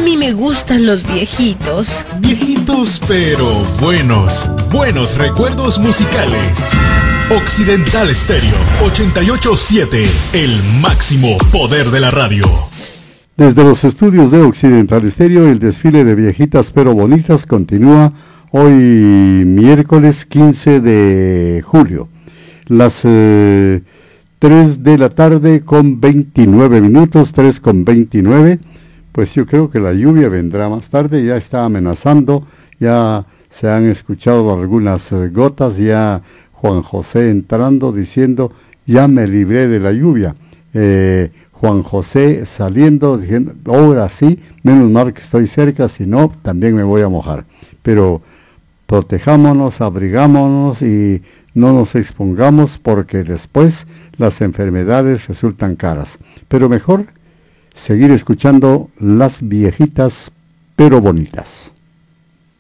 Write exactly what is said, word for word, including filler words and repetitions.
mí me gustan los viejitos. Viejitos pero buenos, buenos recuerdos musicales. Occidental Stereo ochenta y ocho punto siete, el máximo poder de la radio. Desde los estudios de Occidental Stereo, el desfile de viejitas pero bonitas continúa hoy miércoles quince de julio. Las eh, tres de la tarde con veintinueve minutos, tres con veintinueve. Pues yo creo que la lluvia vendrá más tarde, ya está amenazando, ya se han escuchado algunas eh, gotas, ya Juan José entrando diciendo, ya me libré de la lluvia. Eh, Juan José saliendo diciendo, ahora sí, menos mal que estoy cerca, si no, también me voy a mojar. Pero protejámonos, abrigámonos y no nos expongamos porque después las enfermedades resultan caras. Pero mejor seguir escuchando las viejitas pero bonitas.